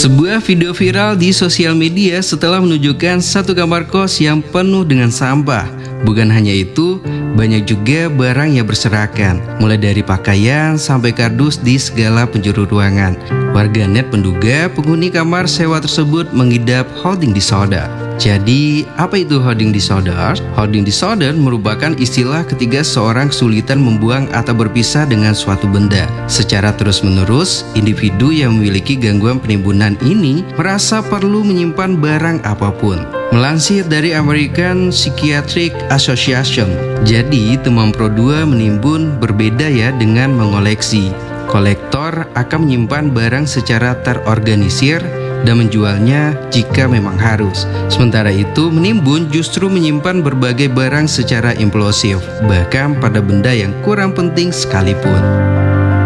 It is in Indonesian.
Sebuah video viral di sosial media setelah menunjukkan satu kamar kos yang penuh dengan sampah. Bukan hanya itu, banyak juga barang yang berserakan, mulai dari pakaian sampai kardus di segala penjuru ruangan. Warganet menduga penghuni kamar sewa tersebut mengidap hoarding disorder. Jadi, apa itu hoarding disorder? Hoarding disorder merupakan istilah ketika seorang kesulitan membuang atau berpisah dengan suatu benda. Secara terus-menerus, individu yang memiliki gangguan penimbunan ini merasa perlu menyimpan barang apapun. Melansir dari American Psychiatric Association, jadi teman Pro 2 menimbun berbeda ya dengan mengoleksi. Kolektor akan menyimpan barang secara terorganisir dan menjualnya jika memang harus. Sementara itu, menimbun justru menyimpan berbagai barang secara impulsif, bahkan pada benda yang kurang penting sekalipun.